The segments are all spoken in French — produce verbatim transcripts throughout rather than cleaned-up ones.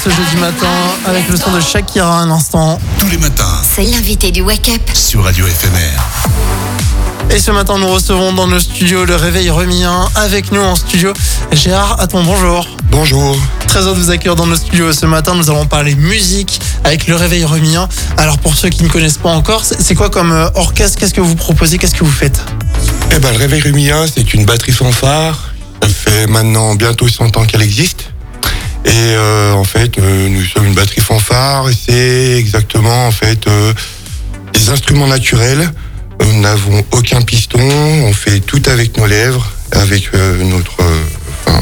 ce jeudi matin avec le son de Shakira un instant. Tous les matins, C'est l'invité du Wake Up. sur Radio F M R. Et ce matin, nous recevons dans nos studios le Réveil Remillien. Avec nous en studio, Gérard Hatton, bonjour. Bonjour. Très heureux de vous accueillir dans nos studios. Ce matin, nous allons parler musique avec le Réveil Remillien. Alors pour ceux qui ne connaissent pas encore, c'est c'est quoi comme euh, orchestre? Qu'est-ce que vous proposez? Qu'est-ce que vous faites? Eh ben, le Réveil Rumilien, c'est une batterie fanfare. Ça fait maintenant bientôt cent ans qu'elle existe. Et euh, en fait, euh, nous sommes une batterie fanfare. Et c'est exactement en fait euh, des instruments naturels. Nous n'avons aucun piston. On fait tout avec nos lèvres, avec euh, notre. Euh, enfin,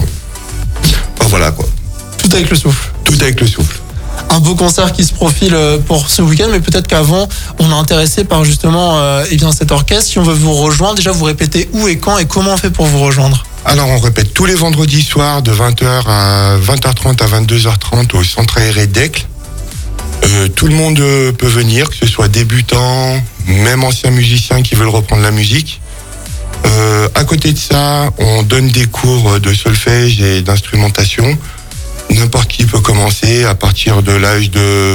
enfin, voilà quoi. Tout avec le souffle. Tout avec le souffle. Un beau concert qui se profile euh, pour ce week-end, mais peut-être qu'avant, on est intéressé par justement euh, eh bien, cet orchestre. Si on veut vous rejoindre, déjà vous répétez où et quand et comment on fait pour vous rejoindre? Alors, on répète tous les vendredis soirs de vingt heures à vingt heures trente à vingt-deux heures trente au centre aéré d'Aigle. Euh, tout le monde euh, peut venir, que ce soit débutant, même anciens musiciens qui veulent reprendre la musique. Euh, à côté de ça, on donne des cours de solfège et d'instrumentation. N'importe qui peut commencer à partir de l'âge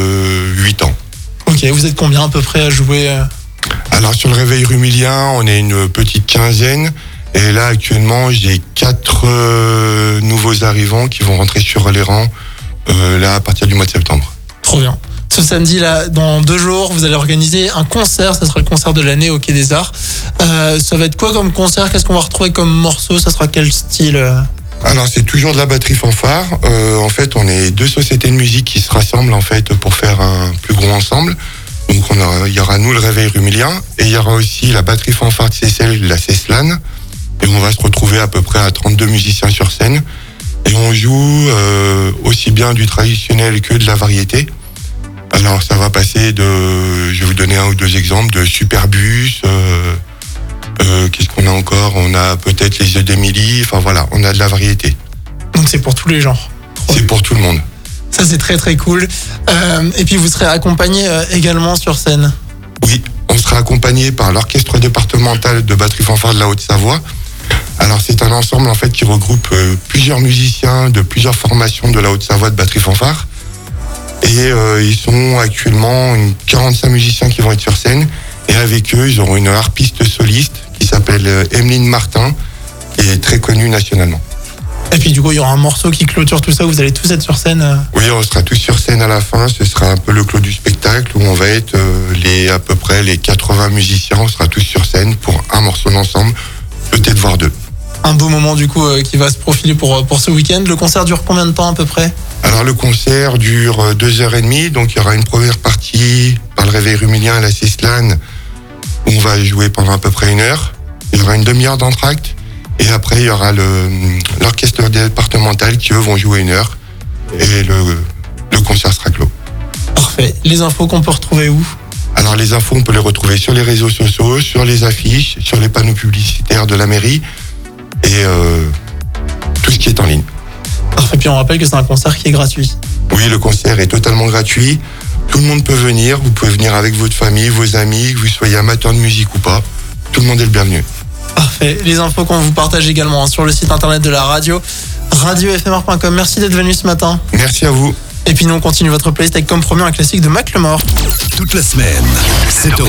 de huit ans. Ok, vous êtes combien à peu près à jouer euh Alors, sur le Réveil Rumilien, on est une petite quinzaine. Et là, actuellement, j'ai quatre euh, nouveaux arrivants qui vont rentrer sur les rangs euh, là à partir du mois de septembre. Trop bien. Ce samedi, là, dans deux jours, vous allez organiser un concert. Ça sera le concert de l'année au Quai des Arts. Euh, ça va être quoi comme concert? Qu'est-ce qu'on va retrouver comme morceau? Ça sera quel style euh Alors, c'est toujours de la batterie fanfare. Euh, en fait, on est deux sociétés de musique qui se rassemblent en fait pour faire un plus gros ensemble. Donc, on a, il y aura nous le Réveil Rumilien et il y aura aussi la batterie fanfare de Seyssel, la Ceslan. Et on va se retrouver à peu près à trente-deux musiciens sur scène. Et on joue euh, aussi bien du traditionnel que de la variété. Alors ça va passer de, je vais vous donner un ou deux exemples, de Superbus, euh, euh, qu'est-ce qu'on a encore? On a peut-être les yeux d'Émilie, enfin voilà, on a de la variété. Donc c'est pour tous les genres. Trop C'est bien. pour tout le monde. Ça c'est très très cool. Euh, et puis vous serez accompagné euh, également sur scène. Oui, on sera accompagné par l'orchestre départemental de batterie fanfare de la Haute-Savoie. Alors c'est un ensemble en fait qui regroupe euh, plusieurs musiciens de plusieurs formations de la Haute-Savoie de batterie fanfare. Et euh, ils sont actuellement une quarante-cinq musiciens qui vont être sur scène. Et avec eux, ils auront une harpiste soliste qui s'appelle euh, Emeline Martin, qui est très connue nationalement. Et puis du coup, il y aura un morceau qui clôture tout ça. Vous allez tous être sur scène. euh. Oui, on sera tous sur scène à la fin. Ce sera un peu le clos du spectacle où on va être euh, les à peu près les quatre-vingts musiciens. On sera tous sur scène pour un morceau d'ensemble, peut-être voire deux. Un beau moment du coup euh, qui va se profiler pour, pour ce week-end. Le concert dure combien de temps à peu près? Alors le concert dure deux heures et demie, donc il y aura une première partie par le Réveil Rumilien à la Ceslan où on va jouer pendant à peu près une heure. Il y aura une demi-heure d'entracte et après il y aura le, l'orchestre départemental qui eux vont jouer une heure et le, le concert sera clos. Parfait. Les infos qu'on peut retrouver où? Alors les infos on peut les retrouver sur les réseaux sociaux, sur les affiches, sur les panneaux publicitaires de la mairie et euh, tout ce qui est en ligne. Parfait. Puis on rappelle que c'est un concert qui est gratuit. Oui, le concert est totalement gratuit. Tout le monde peut venir. Vous pouvez venir avec votre famille, vos amis, que vous soyez amateur de musique ou pas. Tout le monde est le bienvenu. Parfait. Les infos qu'on vous partage également hein, sur le site internet de la radio, radio f m r point com. Merci d'être venu ce matin. Merci à vous. Et puis nous on continue votre playlist avec comme premier un classique de Macklemore. Toute la semaine, sept heures